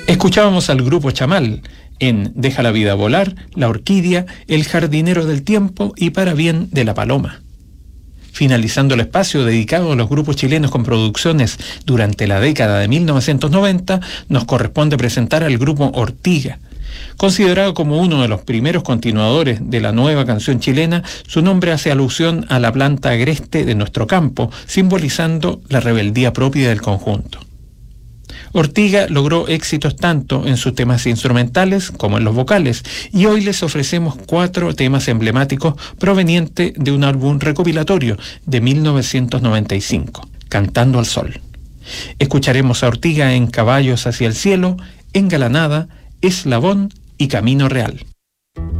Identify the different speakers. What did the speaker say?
Speaker 1: Escuchábamos al grupo Chamal en Deja la vida volar, La Orquídea, El jardinero del tiempo y Para bien de la paloma. Finalizando el espacio dedicado a los grupos chilenos con producciones durante la década de 1990, nos corresponde presentar al grupo Ortiga. Considerado como uno de los primeros continuadores de la nueva canción chilena, su nombre hace alusión a la planta agreste de nuestro campo, simbolizando la rebeldía propia del conjunto. Ortiga logró éxitos tanto en sus temas instrumentales como en los vocales, y hoy les ofrecemos 4 temas emblemáticos provenientes de un álbum recopilatorio de 1995, Cantando al Sol. Escucharemos a Ortiga en Caballos hacia el cielo, Engalanada, Eslabón y Camino Real.